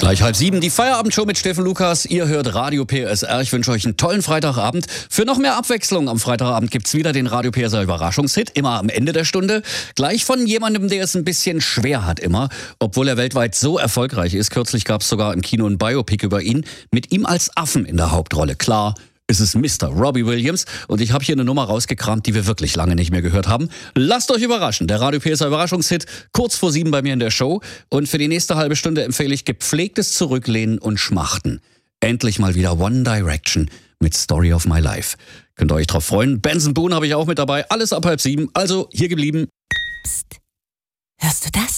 Gleich 6:30, die Feierabendshow mit Steffen Lukas. Ihr hört Radio PSR. Ich wünsche euch einen tollen Freitagabend. Für noch mehr Abwechslung am Freitagabend gibt's wieder den Radio PSR Überraschungshit, immer am Ende der Stunde. Gleich von jemandem, der es ein bisschen schwer hat immer, obwohl er weltweit so erfolgreich ist. Kürzlich gab's sogar im Kino ein Biopic über ihn, mit ihm als Affen in der Hauptrolle. Klar, es ist Mr. Robbie Williams und ich habe hier eine Nummer rausgekramt, die wir wirklich lange nicht mehr gehört haben. Lasst euch überraschen, der Radio PSR Überraschungshit, kurz vor 7 bei mir in der Show. Und für die nächste halbe Stunde empfehle ich gepflegtes Zurücklehnen und Schmachten. Endlich mal wieder One Direction mit Story of My Life. Könnt ihr euch drauf freuen. Benson Boone habe ich auch mit dabei, alles ab 6:30, also hier geblieben. Psst, hörst du das?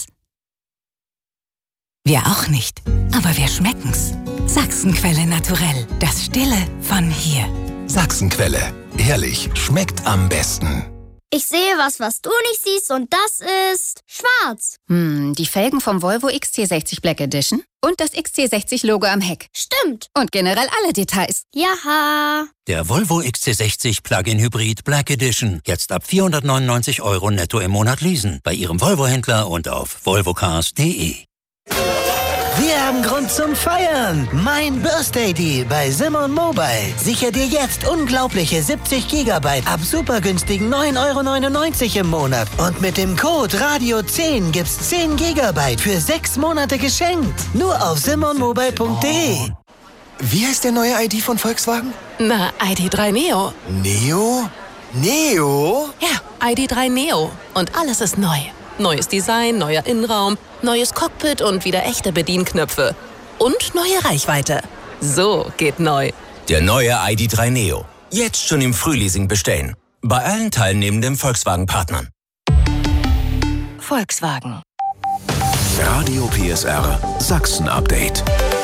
Wir auch nicht, aber wir schmecken's. Sachsenquelle naturell, das Stille von hier. Sachsenquelle, ehrlich, schmeckt am besten. Ich sehe was du nicht siehst und das ist schwarz. Die Felgen vom Volvo XC60 Black Edition und das XC60-Logo am Heck. Stimmt. Und generell alle Details. Jaha. Der Volvo XC60 Plug-in Hybrid Black Edition. Jetzt ab 499 € netto im Monat leasen. Bei Ihrem Volvo-Händler und auf volvocars.de. Wir haben Grund zum Feiern. Mein Birthday Deal bei Simon Mobile. Sicher dir jetzt unglaubliche 70 GB ab super günstigen 9,99 € im Monat. Und mit dem Code Radio10 gibt's 10 GB für 6 Monate geschenkt. Nur auf simonmobile.de. Wie heißt der neue ID von Volkswagen? Na, ID.3 Neo. Neo? Neo? Ja, ID.3 Neo. Und alles ist neu. Neues Design, neuer Innenraum, neues Cockpit und wieder echte Bedienknöpfe. Und neue Reichweite. So geht neu. Der neue ID.3 Neo. Jetzt schon im Frühleasing bestellen. Bei allen teilnehmenden Volkswagen-Partnern. Volkswagen. Radio PSR Sachsen-Update.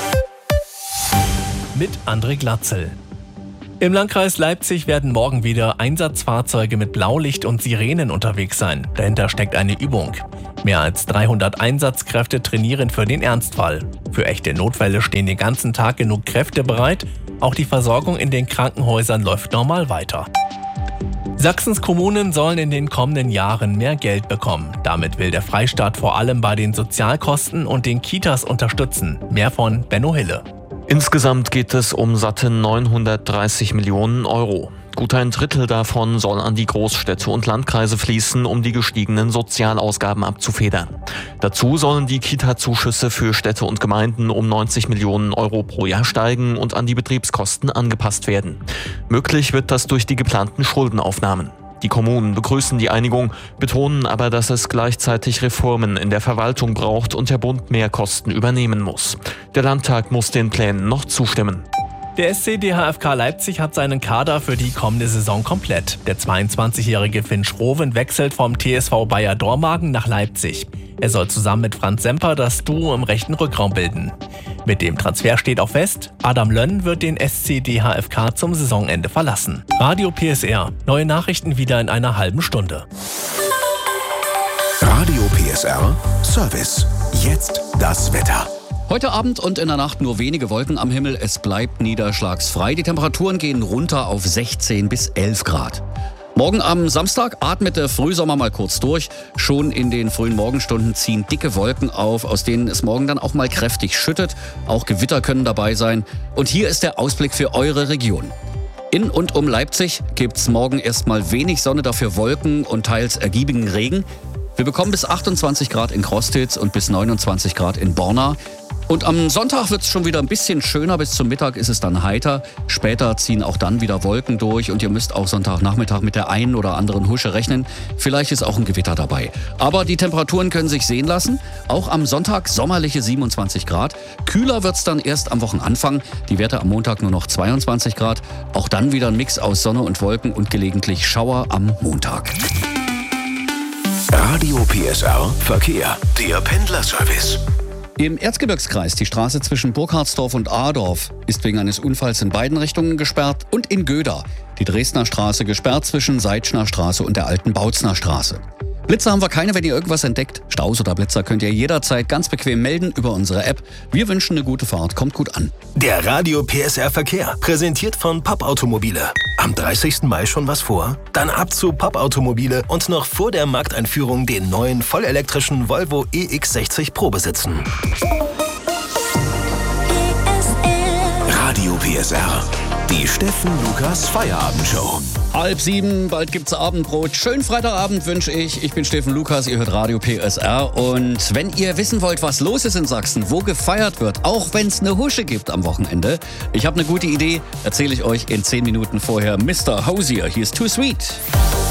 Mit André Glatzel. Im Landkreis Leipzig werden morgen wieder Einsatzfahrzeuge mit Blaulicht und Sirenen unterwegs sein. Dahinter steckt eine Übung. Mehr als 300 Einsatzkräfte trainieren für den Ernstfall. Für echte Notfälle stehen den ganzen Tag genug Kräfte bereit. Auch die Versorgung in den Krankenhäusern läuft normal weiter. Sachsens Kommunen sollen in den kommenden Jahren mehr Geld bekommen. Damit will der Freistaat vor allem bei den Sozialkosten und den Kitas unterstützen. Mehr von Benno Hille. Insgesamt geht es um satte 930 Millionen €. Gut ein Drittel davon soll an die Großstädte und Landkreise fließen, um die gestiegenen Sozialausgaben abzufedern. Dazu sollen die Kita-Zuschüsse für Städte und Gemeinden um 90 Millionen € pro Jahr steigen und an die Betriebskosten angepasst werden. Möglich wird das durch die geplanten Schuldenaufnahmen. Die Kommunen begrüßen die Einigung, betonen aber, dass es gleichzeitig Reformen in der Verwaltung braucht und der Bund mehr Kosten übernehmen muss. Der Landtag muss den Plänen noch zustimmen. Der SC DHFK Leipzig hat seinen Kader für die kommende Saison komplett. Der 22-jährige Finn Schroven wechselt vom TSV Bayer Dormagen nach Leipzig. Er soll zusammen mit Franz Semper das Duo im rechten Rückraum bilden. Mit dem Transfer steht auch fest, Adam Lönn wird den SC DHFK zum Saisonende verlassen. Radio PSR, neue Nachrichten wieder in einer halben Stunde. Radio PSR Service. Jetzt das Wetter. Heute Abend und in der Nacht nur wenige Wolken am Himmel. Es bleibt niederschlagsfrei. Die Temperaturen gehen runter auf 16 bis 11 Grad. Morgen am Samstag atmet der Frühsommer mal kurz durch. Schon in den frühen Morgenstunden ziehen dicke Wolken auf, aus denen es morgen dann auch mal kräftig schüttet. Auch Gewitter können dabei sein. Und hier ist der Ausblick für eure Region. In und um Leipzig gibt's morgen erstmal wenig Sonne, dafür Wolken und teils ergiebigen Regen. Wir bekommen bis 28 Grad in Crostitz und bis 29 Grad in Borna. Und am Sonntag wird es schon wieder ein bisschen schöner. Bis zum Mittag ist es dann heiter. Später ziehen auch dann wieder Wolken durch. Und ihr müsst auch Sonntagnachmittag mit der einen oder anderen Husche rechnen. Vielleicht ist auch ein Gewitter dabei. Aber die Temperaturen können sich sehen lassen. Auch am Sonntag sommerliche 27 Grad. Kühler wird es dann erst am Wochenanfang. Die Werte am Montag nur noch 22 Grad. Auch dann wieder ein Mix aus Sonne und Wolken und gelegentlich Schauer am Montag. Radio PSR Verkehr. Der Pendlerservice. Im Erzgebirgskreis die Straße zwischen Burkhardsdorf und Ahdorf ist wegen eines Unfalls in beiden Richtungen gesperrt und in Göda die Dresdner Straße gesperrt zwischen Seitschner Straße und der alten Bautzner Straße. Blitzer haben wir keine, wenn ihr irgendwas entdeckt. Staus oder Blitzer könnt ihr jederzeit ganz bequem melden über unsere App. Wir wünschen eine gute Fahrt, kommt gut an. Der Radio PSR Verkehr, präsentiert von Papp-Automobile. Am 30. Mai schon was vor? Dann ab zu Papp-Automobile und noch vor der Markteinführung den neuen vollelektrischen Volvo EX60 Pro besitzen. Radio PSR. Die Steffen Lukas Feierabendshow. 6:30, bald gibt's Abendbrot. Schönen Freitagabend wünsche ich. Ich bin Steffen Lukas, ihr hört Radio PSR. Und wenn ihr wissen wollt, was los ist in Sachsen, wo gefeiert wird, auch wenn es eine Husche gibt am Wochenende, ich habe eine gute Idee, erzähle ich euch in 10 Minuten vorher. Mr. Hosier, hier ist Too Sweet.